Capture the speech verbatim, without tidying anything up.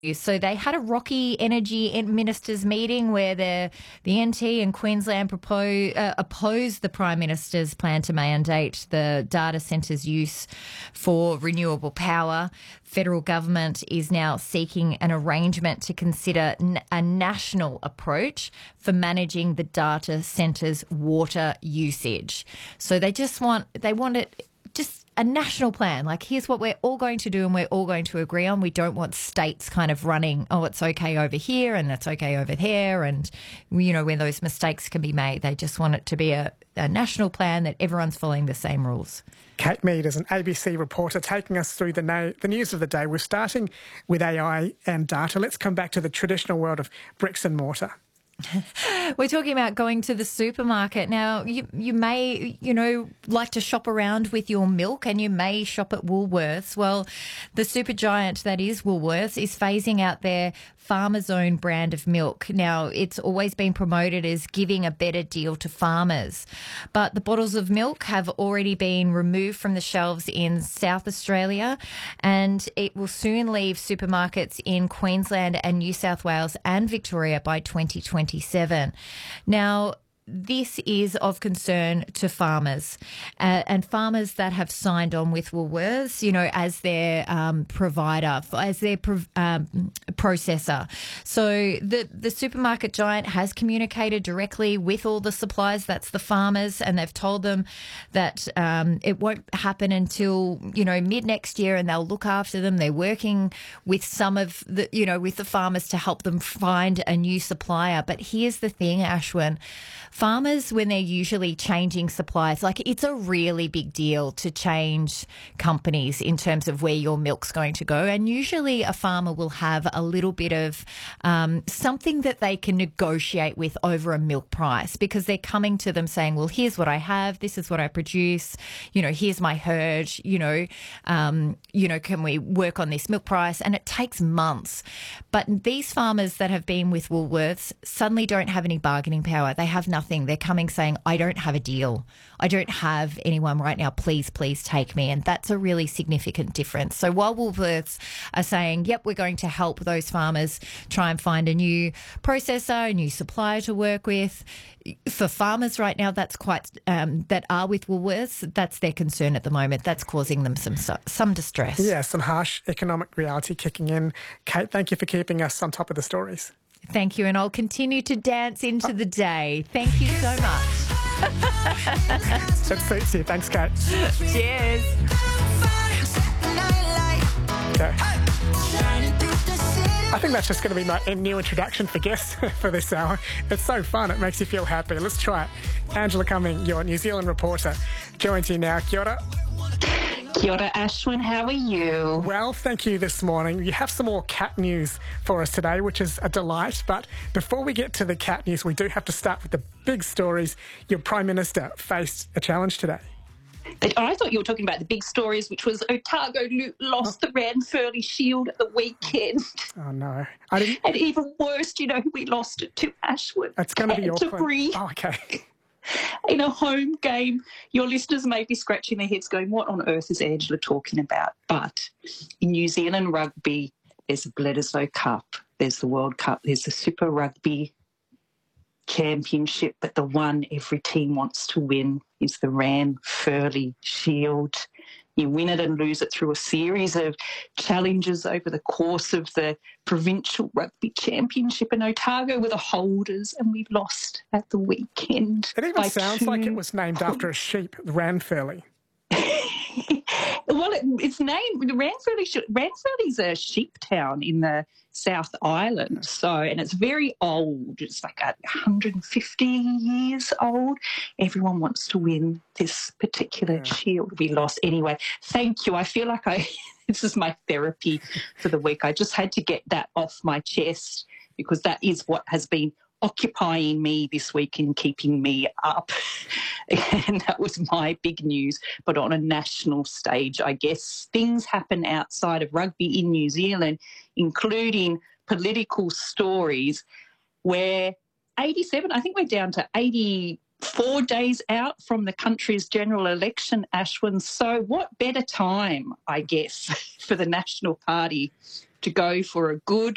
So they had a Rocky Energy Ministers meeting where the the N T and Queensland propose, uh, opposed the Prime Minister's plan to mandate the data centres use for renewable power. Federal government is now seeking an arrangement to consider n- a national approach for managing the data centres' water usage. So they just want they want it just. a national plan, like here's what we're all going to do and we're all going to agree on. We don't want states kind of running, oh, it's okay over here and it's okay over there, and, you know, when those mistakes can be made. They just want it to be a, a national plan that everyone's following the same rules. Kate Mead is an A B C reporter taking us through the, na- the news of the day. We're starting with A I and data. Let's come back to the traditional world of bricks and mortar. We're talking about going to the supermarket. Now, you you may, you know, like to shop around with your milk, and you may shop at Woolworths. Well, the super giant that is Woolworths is phasing out their Farmers Own brand of milk. Now, it's always been promoted as giving a better deal to farmers, but the bottles of milk have already been removed from the shelves in South Australia, and it will soon leave supermarkets in Queensland and New South Wales and Victoria by twenty twenty-seven. Now, this is of concern to farmers uh, and farmers that have signed on with Woolworths, you know, as their um, provider, as their pro- um, processor. So the, the supermarket giant has communicated directly with all the suppliers, that's the farmers, and they've told them that um, it won't happen until, you know, mid next year, and they'll look after them. They're working with some of the, you know, with the farmers to help them find a new supplier. But here's the thing, Ashwin. Farmers, when they're usually changing suppliers, like it's a really big deal to change companies in terms of where your milk's going to go. And usually a farmer will have a little bit of um, something that they can negotiate with over a milk price, because they're coming to them saying, well, here's what I have. This is what I produce. You know, here's my herd. You know, um, you know, can we work on this milk price? And it takes months. But these farmers that have been with Woolworths suddenly don't have any bargaining power. They have nothing. They're coming saying, I don't have a deal. I don't have anyone right now. Please, please take me. And that's a really significant difference. So while Woolworths are saying, yep, we're going to help those farmers try and find a new processor, a new supplier to work with, for farmers right now, that's quite, um, that are with Woolworths, that's their concern at the moment. That's causing them some some distress. Yeah, some harsh economic reality kicking in. Kate, thank you for keeping us on top of the stories. Thank you, and I'll continue to dance into the day. Thank you so much. That suits you. Thanks, Kate. Cheers. Okay. I think that's just going to be my new introduction for guests for this hour. It's so fun. It makes you feel happy. Let's try it. Angela Cumming, your New Zealand reporter, joins you now. Kia ora. Kia ora, Ashwin. How are you? Well, thank you this morning. You have some more cat news for us today, which is a delight. But before we get to the cat news, we do have to start with the big stories. Your Prime Minister faced a challenge today. I thought you were talking about the big stories, which was Otago lost oh. the Ranfurly Shield at the weekend. Oh, no. I didn't... And even worse, you know who we lost it to, Ashwin? It's going to be Canterbury. Oh, okay. In a home game. Your listeners may be scratching their heads going, what on earth is Angela talking about? But in New Zealand rugby, there's the Bledisloe Cup, there's the World Cup, there's the Super Rugby Championship, but the one every team wants to win is the Ranfurly Shield. You win it and lose it through a series of challenges over the course of the Provincial Rugby Championship, and Otago were the holders, and we lost at the weekend. It even sounds like it was named after a sheep, Ranfurly. Well, it, it's named Ranfurly. Ranfurly's a sheep town in the South Island, so and it's very old. It's like one hundred fifty years old. Everyone wants to win this particular yeah. shield. We lost anyway. Thank you. I feel like I. This is my therapy for the week. I just had to get that off my chest because that is what has been occupying me this week and keeping me up. And that was my big news. But on a national stage, I guess things happen outside of rugby in New Zealand, including political stories where eighty-seven, I think we're down to eighty-four days out from the country's general election, Ashwin. So what better time, I guess, for the National Party to go for a good